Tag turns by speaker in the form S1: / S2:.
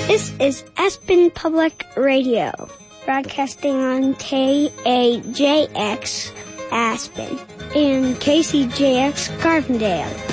S1: This is Aspen Public Radio, broadcasting on KAJX Aspen and KCJX Gardendale.